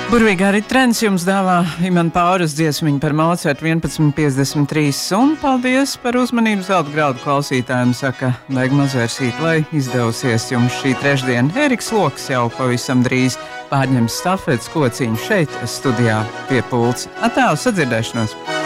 Burvīgā arī trends jums dāvā Imants Pauras dziesmiņu par Mocartu 11.53 un paldies par uzmanību Zelta graudu klausītājiem, saka Daiga Mazvērsīte, lai izdevusies jums šī trešdiena. Eriks Loks jau pavisam drīz pārņems stafetes kociņu šeit studijā pie pults. Atā, uz sadzirdēšanos!